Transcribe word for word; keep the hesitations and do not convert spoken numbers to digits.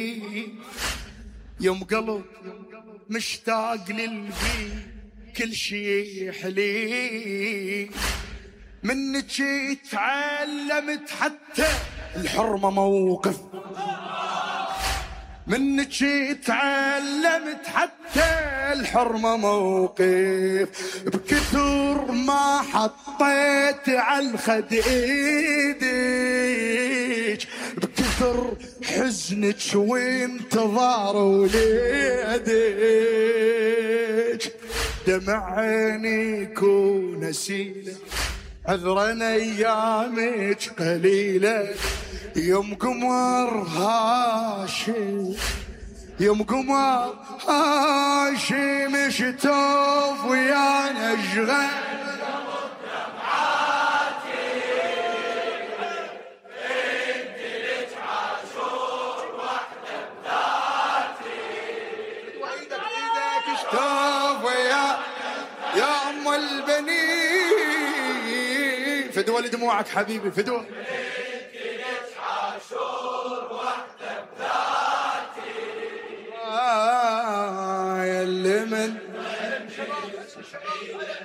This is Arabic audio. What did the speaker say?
يوم قلب مشتاق للبي كل شي حلي، منك تعلمت حتى الحرمة موقف، منك تعلمت حتى الحرمة موقف، بكثر ما حطيت على الخد ايديك، بكثر حزنك وانتظار وليدك، دمع عينيك ونسيله عذرا ايامك قليله، يوم قمر هاشم يوم قمر هاشم شتوف ويانا اشغل يا ام البنين، فدوى لدموعك حبيبي فدوى. آه يا اللي من